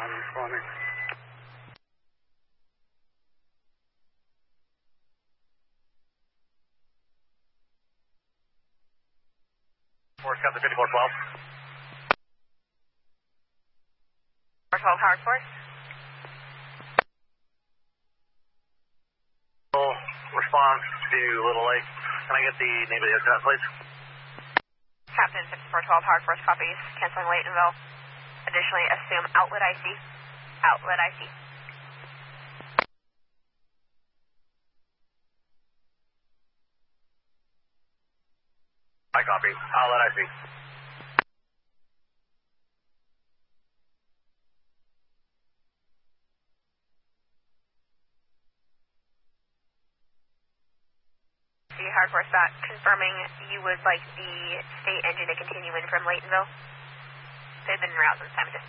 responding. Force, Captain 5412. 412 Howard Force. Response to Little Lake. Can I get the name of the incident, please? Captain 5412 Howard Force copies. Canceling Laytonville. Additionally, assume outlet IC. Outlet IC. I copy. Outlet IC. Howard Force back, confirming you would like the state engine to continue in from Laytonville. They've been en route since time of